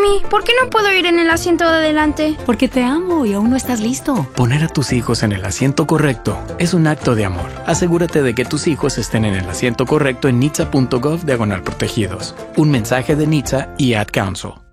Mami, ¿por qué no puedo ir en el asiento de adelante? Porque te amo y aún no estás listo. Poner a tus hijos en el asiento correcto es un acto de amor. Asegúrate de que tus hijos estén en el asiento correcto en nhtsa.gov/protegidos. Un mensaje de NHTSA y Ad Council.